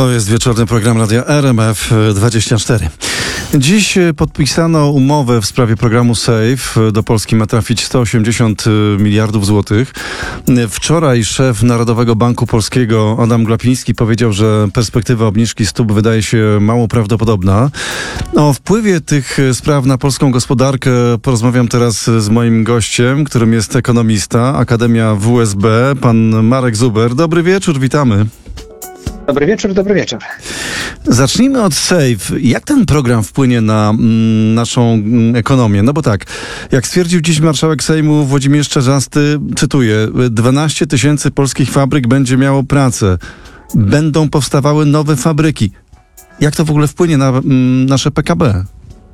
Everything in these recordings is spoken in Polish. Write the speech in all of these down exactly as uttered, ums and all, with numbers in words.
To jest wieczorny program Radia R M F dwadzieścia cztery. Dziś podpisano umowę w sprawie programu SAFE. Do Polski ma trafić sto osiemdziesiąt miliardów złotych. Wczoraj szef Narodowego Banku Polskiego Adam Glapiński powiedział, że perspektywa obniżki stóp wydaje się mało prawdopodobna. O wpływie tych spraw na polską gospodarkę porozmawiam teraz z moim gościem, którym jest ekonomista, Akademia W S B, pan Marek Zuber. Dobry wieczór, witamy. Dobry wieczór, dobry wieczór. Zacznijmy od SAFE. Jak ten program wpłynie na mm, naszą mm, ekonomię? No bo tak, jak stwierdził dziś marszałek Sejmu Włodzimierz Czarzasty, cytuję, dwanaście tysięcy polskich fabryk będzie miało pracę. Będą powstawały nowe fabryki. Jak to w ogóle wpłynie na mm, nasze P K B?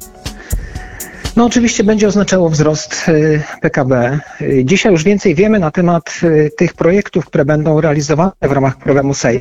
No oczywiście będzie oznaczało wzrost P K B. Dzisiaj już więcej wiemy na temat tych projektów, które będą realizowane w ramach programu SAFE.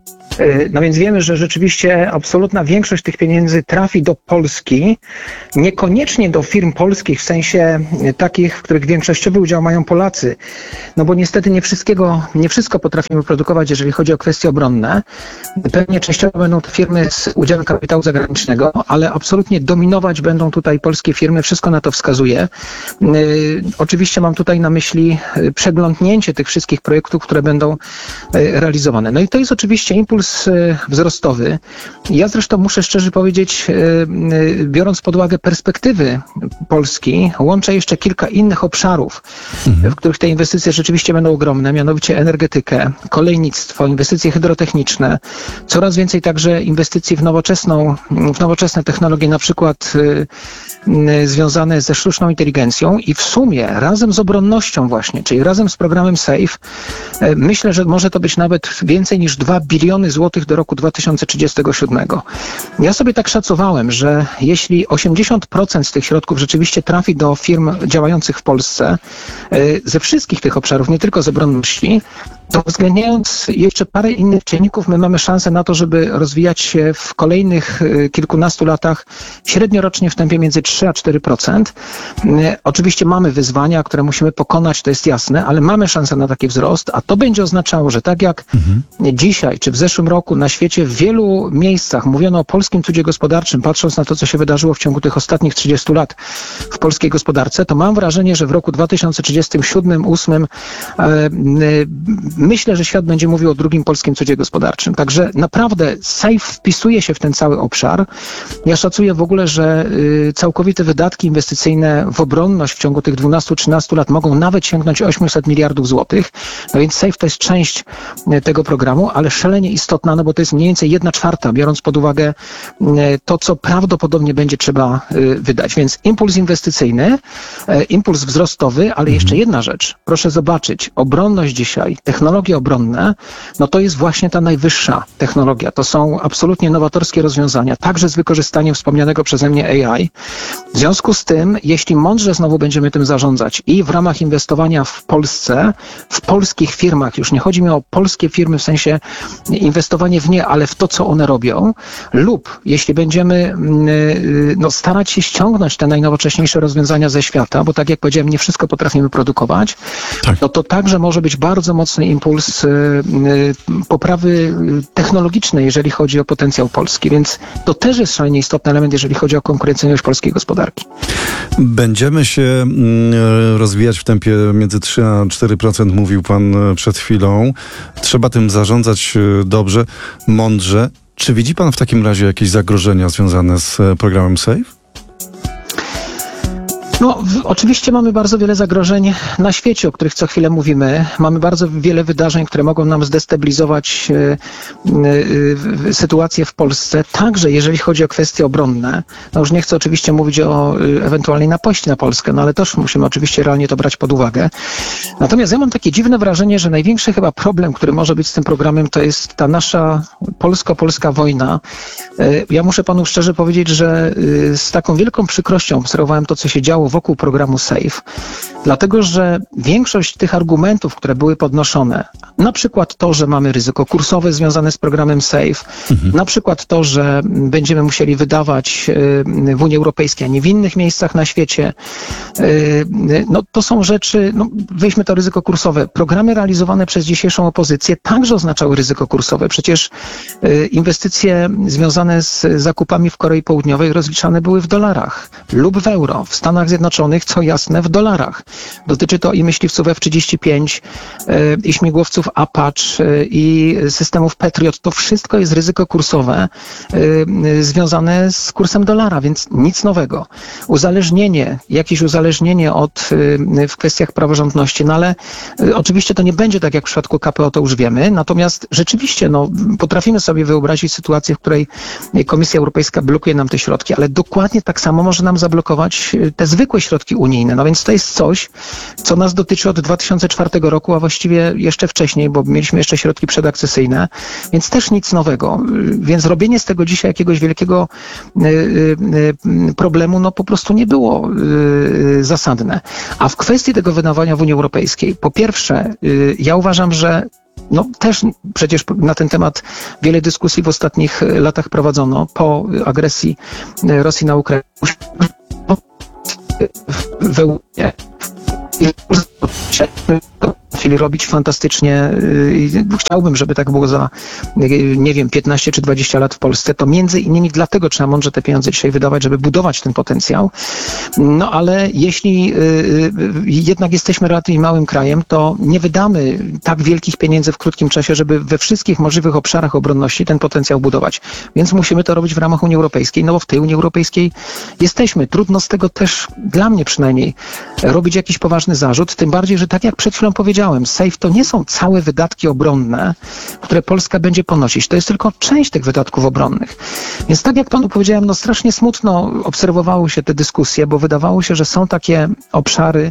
No więc wiemy, że rzeczywiście absolutna większość tych pieniędzy trafi do Polski, niekoniecznie do firm polskich, w sensie takich, w których większościowy udział mają Polacy. No bo niestety nie wszystkiego, nie wszystko potrafimy produkować, jeżeli chodzi o kwestie obronne. Pewnie częściowo będą to firmy z udziałem kapitału zagranicznego, ale absolutnie dominować będą tutaj polskie firmy, wszystko na to wskazuje. Yy, oczywiście mam tutaj na myśli przeglądnięcie tych wszystkich projektów, które będą yy, realizowane. No i to jest oczywiście impuls wzrostowy. Ja zresztą muszę szczerze powiedzieć, biorąc pod uwagę perspektywy Polski, łączę jeszcze kilka innych obszarów, mhm. w których te inwestycje rzeczywiście będą ogromne, mianowicie energetykę, kolejnictwo, inwestycje hydrotechniczne, coraz więcej także inwestycji w nowoczesną, w nowoczesne technologie, na przykład związane ze sztuczną inteligencją i w sumie razem z obronnością właśnie, czyli razem z programem SAFE, myślę, że może to być nawet więcej niż dwa biliony złotych do roku dwa tysiące trzydziestego siódmego. Ja sobie tak szacowałem, że jeśli osiemdziesiąt procent z tych środków rzeczywiście trafi do firm działających w Polsce, ze wszystkich tych obszarów, nie tylko z obronności, to uwzględniając jeszcze parę innych czynników, my mamy szansę na to, żeby rozwijać się w kolejnych kilkunastu latach średniorocznie w tempie między trzy a cztery procent. Oczywiście mamy wyzwania, które musimy pokonać, to jest jasne, ale mamy szansę na taki wzrost, a to będzie oznaczało, że tak jak mhm. dzisiaj czy w zeszłym roku na świecie w wielu miejscach mówiono o polskim cudzie gospodarczym, patrząc na to, co się wydarzyło w ciągu tych ostatnich trzydziestu lat w polskiej gospodarce, to mam wrażenie, że w roku dwa tysiące trzydziestym siódmym, ósmym e, myślę, że świat będzie mówił o drugim polskim cudzie gospodarczym. Także naprawdę SAFE wpisuje się w ten cały obszar. Ja szacuję w ogóle, że y, całkowite wydatki inwestycyjne w obronność w ciągu tych dwunastu trzynastu lat mogą nawet sięgnąć osiemset miliardów złotych. No więc SAFE to jest część y, tego programu, ale szalenie istotna, no bo to jest mniej więcej jedna czwarta, biorąc pod uwagę y, to, co prawdopodobnie będzie trzeba y, wydać. Więc impuls inwestycyjny, y, impuls wzrostowy, ale mhm. jeszcze jedna rzecz. Proszę zobaczyć, obronność dzisiaj, technologie obronne, no to jest właśnie ta najwyższa technologia. To są absolutnie nowatorskie rozwiązania, także z wykorzystaniem wspomnianego przeze mnie A I. W związku z tym, jeśli mądrze znowu będziemy tym zarządzać i w ramach inwestowania w Polsce, w polskich firmach, już nie chodzi mi o polskie firmy w sensie inwestowanie w nie, ale w to, co one robią, lub jeśli będziemy no, starać się ściągnąć te najnowocześniejsze rozwiązania ze świata, bo tak jak powiedziałem, nie wszystko potrafimy produkować, tak. no to także może być bardzo mocny impuls y, y, poprawy technologicznej, jeżeli chodzi o potencjał Polski, więc to też jest szalenie istotny element, jeżeli chodzi o konkurencyjność polskiej gospodarki. Będziemy się y, rozwijać w tempie między trzy a cztery procent, mówił pan przed chwilą. Trzeba tym zarządzać y, dobrze, mądrze. Czy widzi pan w takim razie jakieś zagrożenia związane z programem SAFE? No, w, oczywiście mamy bardzo wiele zagrożeń na świecie, o których co chwilę mówimy. Mamy bardzo wiele wydarzeń, które mogą nam zdestabilizować y, y, y, sytuację w Polsce, także jeżeli chodzi o kwestie obronne. No już nie chcę oczywiście mówić o y, ewentualnej napaści na Polskę, no ale też musimy oczywiście realnie to brać pod uwagę. Natomiast ja mam takie dziwne wrażenie, że największy chyba problem, który może być z tym programem, to jest ta nasza polsko-polska wojna. Y, ja muszę panu szczerze powiedzieć, że y, z taką wielką przykrością obserwowałem to, co się działo działo wokół programu SAFE, dlatego że większość tych argumentów, które były podnoszone, na przykład to, że mamy ryzyko kursowe związane z programem SAFE, mhm. na przykład to, że będziemy musieli wydawać w Unii Europejskiej, a nie w innych miejscach na świecie, no to są rzeczy, no weźmy to ryzyko kursowe. Programy realizowane przez dzisiejszą opozycję także oznaczały ryzyko kursowe. Przecież inwestycje związane z zakupami w Korei Południowej rozliczane były w dolarach lub w euro. W Stanach Zjednoczonych, co jasne, w dolarach. Dotyczy to i myśliwców F trzydzieści pięć, i śmigłowców Apache, i systemów Patriot. To wszystko jest ryzyko kursowe związane z kursem dolara, więc nic nowego. Uzależnienie, jakieś uzależnienie od, w kwestiach praworządności, no ale oczywiście to nie będzie tak jak w przypadku K P O, to już wiemy, natomiast rzeczywiście no, potrafimy sobie wyobrazić sytuację, w której Komisja Europejska blokuje nam te środki, ale dokładnie tak samo może nam zablokować te zwykłe środki unijne. No więc to jest coś, co nas dotyczy od dwa tysiące czwartego roku, a właściwie jeszcze wcześniej, bo mieliśmy jeszcze środki przedakcesyjne, więc też nic nowego. Więc robienie z tego dzisiaj jakiegoś wielkiego problemu, no po prostu nie było zasadne. A w kwestii tego wydawania w Unii Europejskiej, po pierwsze, ja uważam, że no też przecież na ten temat wiele dyskusji w ostatnich latach prowadzono po agresji Rosji na Ukrainę. W Europie chcieli robić fantastycznie. Chciałbym, żeby tak było za, nie wiem, piętnaście czy dwadzieścia lat w Polsce. To między innymi dlatego trzeba mądrze te pieniądze dzisiaj wydawać, żeby budować ten potencjał. No ale jeśli jednak jesteśmy relatywnie małym krajem, to nie wydamy tak wielkich pieniędzy w krótkim czasie, żeby we wszystkich możliwych obszarach obronności ten potencjał budować. Więc musimy to robić w ramach Unii Europejskiej, no bo w tej Unii Europejskiej jesteśmy. Trudno z tego też, dla mnie przynajmniej, robić jakiś poważny zarzut, tym bardziej, że tak jak przed chwilą powiedziałem, SAFE to nie są całe wydatki obronne, które Polska będzie ponosić. To jest tylko część tych wydatków obronnych. Więc tak jak panu powiedziałem, no strasznie smutno obserwowały się te dyskusje, bo wydawało się, że są takie obszary,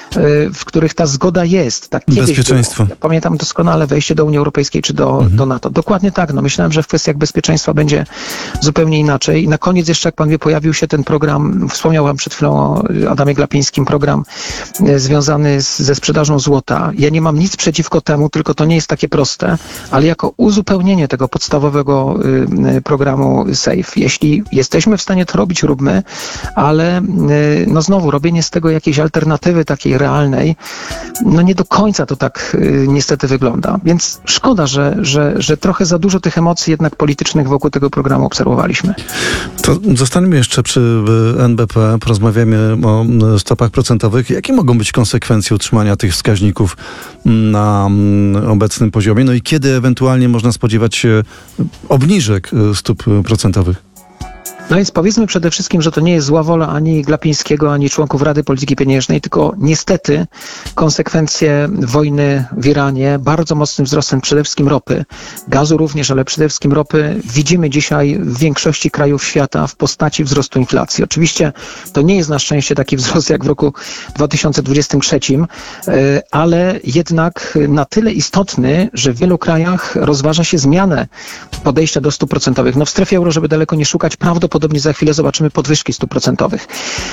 w których ta zgoda jest. Tak kiedyś bezpieczeństwo. Było. Pamiętam doskonale wejście do Unii Europejskiej czy do, mhm. do NATO. Dokładnie tak. No myślałem, że w kwestiach bezpieczeństwa będzie zupełnie inaczej. I na koniec jeszcze, jak pan wie, pojawił się ten program, wspomniał pan przed chwilą o Adamie Glapińskim, program związany z, ze sprzedażą złota. Ja nie mam nic przeciwko temu, tylko to nie jest takie proste, ale jako uzupełnienie tego podstawowego y, programu SAFE. Jeśli jesteśmy w stanie to robić, róbmy, ale y, no znowu, robienie z tego jakiejś alternatywy takiej realnej, no nie do końca to tak y, niestety wygląda. Więc szkoda, że, że, że trochę za dużo tych emocji jednak politycznych wokół tego programu obserwowaliśmy. To zostańmy jeszcze przy N B P, porozmawiamy o stopach procentowych. Jakie mogą być konsekwencje utrzymania tych wskaźników na obecnym poziomie? No i kiedy ewentualnie można spodziewać się obniżek stóp procentowych? No więc powiedzmy przede wszystkim, że to nie jest zła wola ani Glapińskiego, ani członków Rady Polityki Pieniężnej, tylko niestety konsekwencje wojny w Iranie, bardzo mocnym wzrostem przede wszystkim ropy, gazu również, ale przede wszystkim ropy, widzimy dzisiaj w większości krajów świata w postaci wzrostu inflacji. Oczywiście to nie jest na szczęście taki wzrost jak w roku dwa tysiące dwudziestym trzecim, ale jednak na tyle istotny, że w wielu krajach rozważa się zmianę podejścia do stóp procentowych. No w strefie euro, żeby daleko nie szukać, prawdopodobnie Podobnie za chwilę zobaczymy podwyżki stóp procentowych.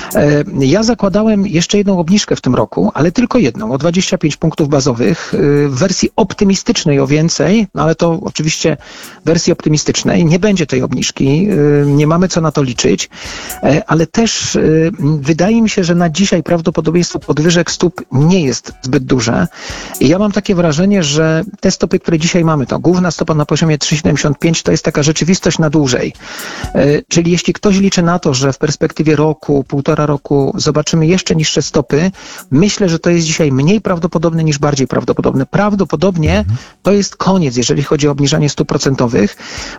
Ja zakładałem jeszcze jedną obniżkę w tym roku, ale tylko jedną, o dwadzieścia pięć punktów bazowych w wersji optymistycznej o więcej, no ale to oczywiście w wersji optymistycznej nie będzie tej obniżki, nie mamy co na to liczyć, ale też wydaje mi się, że na dzisiaj prawdopodobieństwo podwyżek stóp nie jest zbyt duże. I ja mam takie wrażenie, że te stopy, które dzisiaj mamy, to główna stopa na poziomie trzy przecinek siedemdziesiąt pięć, to jest taka rzeczywistość na dłużej. Czyli jeśli ktoś liczy na to, że w perspektywie roku, półtora roku zobaczymy jeszcze niższe stopy, myślę, że to jest dzisiaj mniej prawdopodobne niż bardziej prawdopodobne. Prawdopodobnie mhm. to jest koniec, jeżeli chodzi o obniżanie stóp procentowych.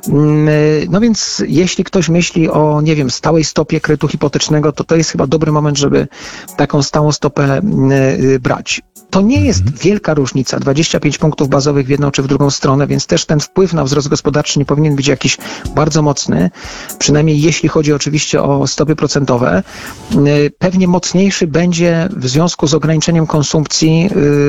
No więc jeśli ktoś myśli o, nie wiem, stałej stopie kredytu hipotecznego, to to jest chyba dobry moment, żeby taką stałą stopę brać. To nie jest wielka różnica, dwadzieścia pięć punktów bazowych w jedną czy w drugą stronę, więc też ten wpływ na wzrost gospodarczy nie powinien być jakiś bardzo mocny, przynajmniej jeśli chodzi oczywiście o stopy procentowe. Pewnie mocniejszy będzie w związku z ograniczeniem konsumpcji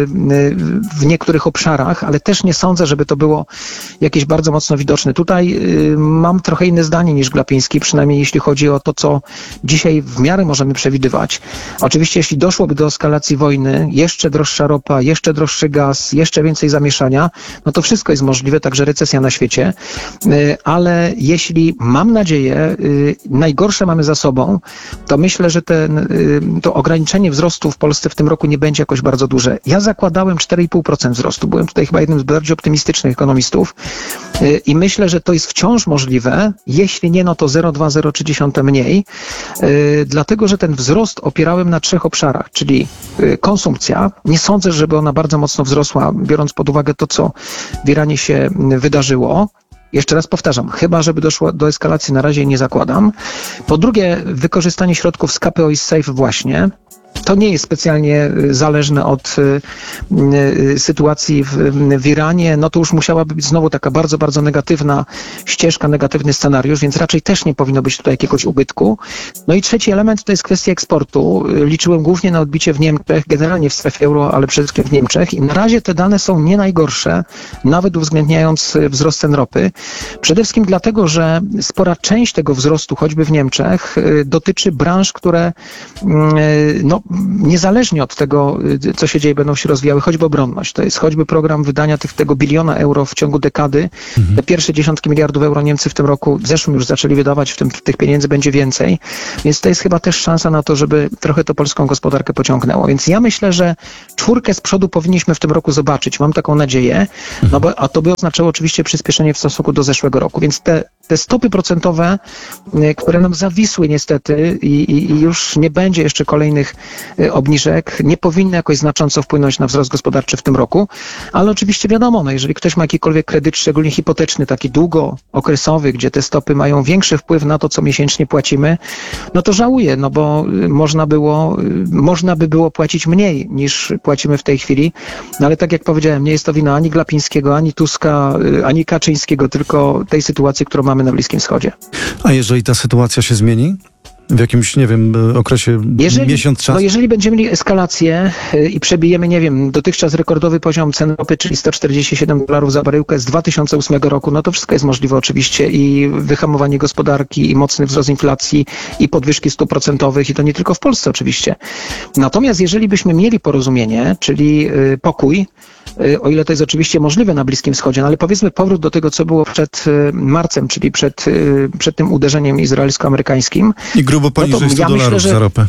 w niektórych obszarach, ale też nie sądzę, żeby to było jakieś bardzo mocno widoczne. Tutaj mam trochę inne zdanie niż Glapiński, przynajmniej jeśli chodzi o to, co dzisiaj w miarę możemy przewidywać. Oczywiście jeśli doszłoby do eskalacji wojny, jeszcze droższa ropa, jeszcze droższy gaz, jeszcze więcej zamieszania, no to wszystko jest możliwe, także recesja na świecie, ale jeśli, mam nadzieję, najgorsze mamy za sobą, to myślę, że ten, to ograniczenie wzrostu w Polsce w tym roku nie będzie jakoś bardzo duże. Ja zakładałem cztery i pół procent wzrostu, byłem tutaj chyba jednym z bardziej optymistycznych ekonomistów i myślę, że to jest wciąż możliwe, jeśli nie, no to zero przecinek dwa do zero przecinek trzy mniej, dlatego, że ten wzrost opierałem na trzech obszarach, czyli konsumpcja. Nie sądzę, żeby ona bardzo mocno wzrosła, biorąc pod uwagę to, co w Iranie się wydarzyło. Jeszcze raz powtarzam, chyba żeby doszło do eskalacji, na razie nie zakładam. Po drugie, wykorzystanie środków z K P O i z SAFE właśnie. To nie jest specjalnie zależne od y, sytuacji w, w Iranie. No to już musiałaby być znowu taka bardzo, bardzo negatywna ścieżka, negatywny scenariusz, więc raczej też nie powinno być tutaj jakiegoś ubytku. No i trzeci element to jest kwestia eksportu. Liczyłem głównie na odbicie w Niemczech, generalnie w strefie euro, ale przede wszystkim w Niemczech. I na razie te dane są nie najgorsze, nawet uwzględniając wzrost cen ropy. Przede wszystkim dlatego, że spora część tego wzrostu, choćby w Niemczech, dotyczy branż, które no, niezależnie od tego, co się dzieje, będą się rozwijały, choćby obronność. To jest choćby program wydania tych, tego biliona euro w ciągu dekady. Mhm. Te pierwsze dziesiątki miliardów euro Niemcy w tym roku, w zeszłym już zaczęli wydawać, w tym tych pieniędzy będzie więcej. Więc to jest chyba też szansa na to, żeby trochę to polską gospodarkę pociągnęło. Więc ja myślę, że czwórkę z przodu powinniśmy w tym roku zobaczyć. Mam taką nadzieję. No bo, a to by oznaczało oczywiście przyspieszenie w stosunku do zeszłego roku. Więc te, te stopy procentowe, które nam zawisły niestety i, i, i już nie będzie jeszcze kolejnych obniżek, nie powinny jakoś znacząco wpłynąć na wzrost gospodarczy w tym roku, ale oczywiście wiadomo, no jeżeli ktoś ma jakikolwiek kredyt, szczególnie hipoteczny, taki długookresowy, gdzie te stopy mają większy wpływ na to, co miesięcznie płacimy, no to żałuję, no bo można było, można by było płacić mniej niż płacimy w tej chwili, no ale tak jak powiedziałem, nie jest to wina ani Glapińskiego, ani Tuska, ani Kaczyńskiego, tylko tej sytuacji, którą mamy na Bliskim Wschodzie. A jeżeli ta sytuacja się zmieni? W jakimś, nie wiem, okresie jeżeli, miesiąc czasu? No jeżeli będziemy mieli eskalację i przebijemy, nie wiem, dotychczas rekordowy poziom cen ropy, czyli sto czterdzieści siedem dolarów za baryłkę z dwa tysiące ósmego roku, no to wszystko jest możliwe oczywiście i wyhamowanie gospodarki, i mocny wzrost inflacji, i podwyżki stóp procentowych, i to nie tylko w Polsce oczywiście. Natomiast jeżeli byśmy mieli porozumienie, czyli pokój, o ile to jest oczywiście możliwe na Bliskim Wschodzie, no ale powiedzmy powrót do tego, co było przed marcem, czyli przed, przed tym uderzeniem izraelsko-amerykańskim. I grubo poniżej no to stu ja dolarów myślę, że... za ropę.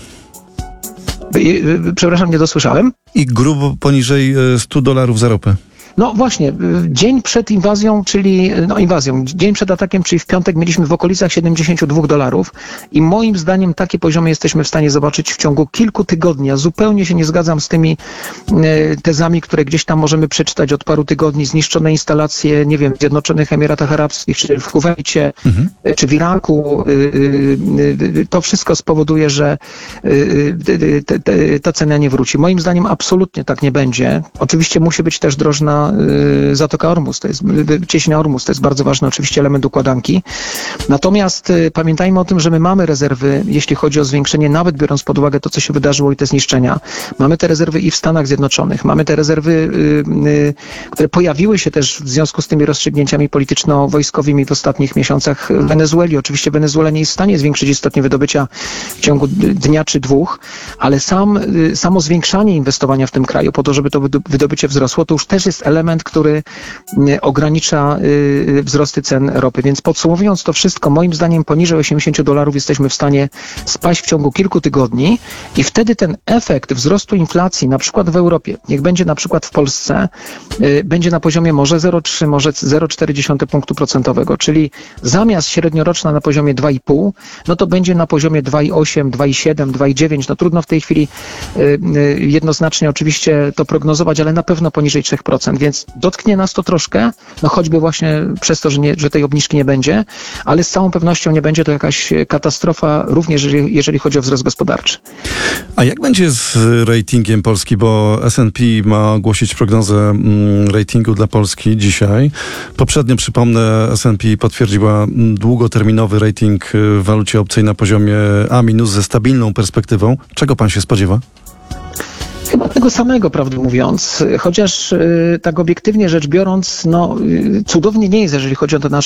Przepraszam, nie dosłyszałem. I grubo poniżej stu dolarów za ropę. No właśnie, dzień przed inwazją, czyli no inwazją, dzień przed atakiem, czyli w piątek mieliśmy w okolicach siedemdziesiąt dwa dolarów i moim zdaniem takie poziomy jesteśmy w stanie zobaczyć w ciągu kilku tygodni. Ja zupełnie się nie zgadzam z tymi e, tezami, które gdzieś tam możemy przeczytać od paru tygodni, zniszczone instalacje, nie wiem, w Zjednoczonych Emiratach Arabskich, czy w Kuwejcie, mhm. czy w Iraku. E, e, to wszystko spowoduje, że e, te, te, ta cena nie wróci. Moim zdaniem absolutnie tak nie będzie. Oczywiście musi być też drożna Zatoka Ormus, to jest cieśnina Ormus, to jest bardzo ważny oczywiście element układanki. Natomiast pamiętajmy o tym, że my mamy rezerwy, jeśli chodzi o zwiększenie, nawet biorąc pod uwagę to, co się wydarzyło i te zniszczenia. Mamy te rezerwy i w Stanach Zjednoczonych. Mamy te rezerwy, które pojawiły się też w związku z tymi rozstrzygnięciami polityczno-wojskowymi w ostatnich miesiącach w Wenezueli. Oczywiście Wenezuela nie jest w stanie zwiększyć istotnie wydobycia w ciągu dnia czy dwóch, ale sam, samo zwiększanie inwestowania w tym kraju po to, żeby to wydobycie wzrosło, to już też jest element element, który ogranicza wzrosty cen ropy. Więc podsumowując to wszystko, moim zdaniem poniżej osiemdziesięciu dolarów jesteśmy w stanie spaść w ciągu kilku tygodni i wtedy ten efekt wzrostu inflacji, na przykład w Europie, niech będzie na przykład w Polsce, będzie na poziomie może zero przecinek trzy, może zero przecinek cztery punktu procentowego, czyli zamiast średnioroczna na poziomie dwa i pół, no to będzie na poziomie dwa i osiem, dwa i siedem, dwa i dziewięć. No trudno w tej chwili jednoznacznie oczywiście to prognozować, ale na pewno poniżej trzech procent. więc dotknie nas to troszkę, no choćby właśnie przez to, że, nie, że tej obniżki nie będzie, ale z całą pewnością nie będzie to jakaś katastrofa, również jeżeli, jeżeli chodzi o wzrost gospodarczy. A jak będzie z ratingiem Polski, bo S and P ma ogłosić prognozę mm, ratingu dla Polski dzisiaj. Poprzednio, przypomnę, S and P potwierdziła długoterminowy rating w walucie obcej na poziomie A minus ze stabilną perspektywą. Czego pan się spodziewa? Chyba tego samego, prawdę mówiąc, chociaż y, tak obiektywnie rzecz biorąc, no y, cudownie nie jest, jeżeli chodzi o te nasze